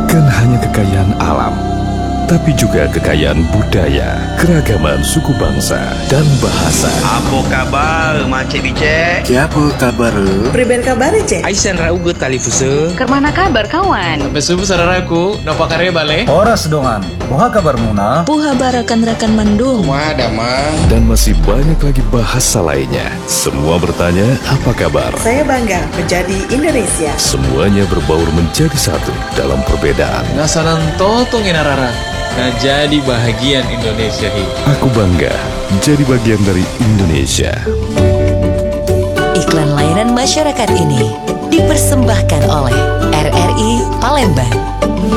bukan hanya kekayaan alam, tapi juga kekayaan budaya, keragaman suku bangsa, dan bahasa. Apa kabar, Macik Bicek? Siapa kabar? Priben kabar Cek? Aisan raugut tali fuse. Kermana kabar kawan? Besubu sararaku, nopa kare bale. Horas dongan. Moha kabar muna. Puha barakan-rakan mandung. Wah, damang. Dan masih banyak lagi bahasa lainnya. Semua bertanya, apa kabar? Saya bangga menjadi Indonesia. Semuanya berbaur menjadi satu dalam perbedaan. Nasanan totong inarara. Nah jadi bahagian Indonesia hi. Aku bangga jadi bagian dari Indonesia. Iklan layanan masyarakat ini dipersembahkan oleh RRI Palembang.